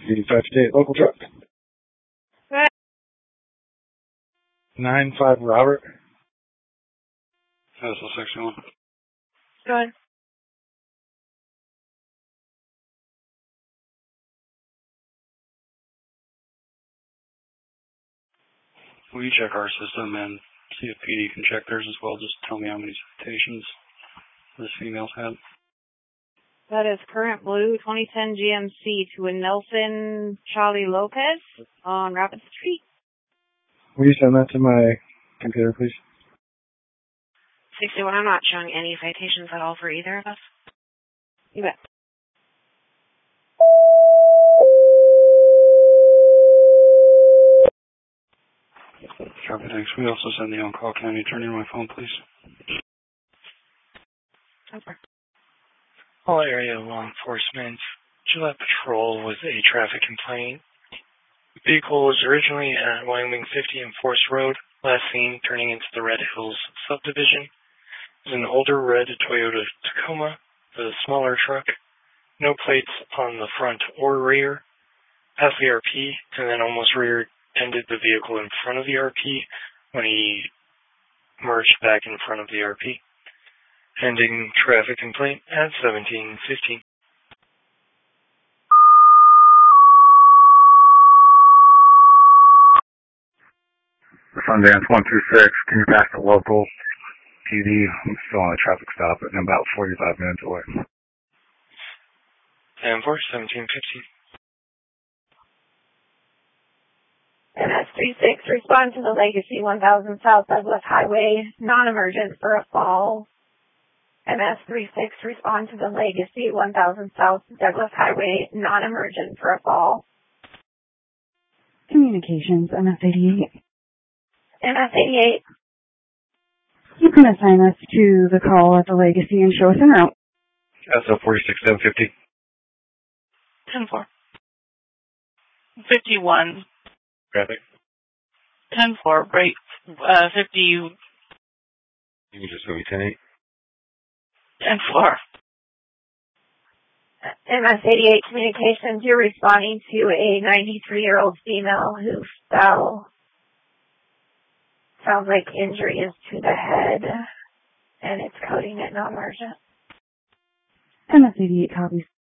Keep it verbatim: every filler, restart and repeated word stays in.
the five fifty-eight local truck. Right. nine five Robert. That's the sixty-one. Go ahead. Will you check our system and see if P D can check theirs as well? Just tell me how many citations this female's had. That is current blue twenty ten G M C to a Nelson Charlie Lopez on Rapid Street. Will you send that to my computer, please? sixty-one, I'm not showing any citations at all for either of us. You bet. Copy, thanks. We also send the on-call county attorney on my phone, please. Okay. All area law enforcement. Gillette Patrol with a traffic complaint. The vehicle was originally at Wyoming fifty and Forest Road, last seen turning into the Red Hills subdivision. It was an older red Toyota Tacoma, the smaller truck. No plates on the front or rear. Passed the R P and then almost rear-ended the vehicle in front of the R P when he merged back in front of the R P. Pending traffic complaint at seventeen fifteen. Sundance one through six. Can you pass the local P D? I'm still on a traffic stop and I'm about forty-five minutes away. And for seventeen fifteen. M S thirty-six, respond to the Legacy one thousand South Douglas Highway, non-emergent for a fall. M S thirty-six, respond to the Legacy one thousand South Douglas Highway, non-emergent for a fall. Communications, M S eighty-eight. M S eighty-eight. You can assign us to the call at the Legacy and show us en route. S L forty-six seven fifty. ten four. fifty-one. Traffic. ten four, right, uh, fifty. You can just go me ten eight. ten four. M S eighty-eight Communications, you're responding to a ninety-three-year-old female who fell. Sounds like injury is to the head, and it's coding it non-emergent. M S eighty-eight copies.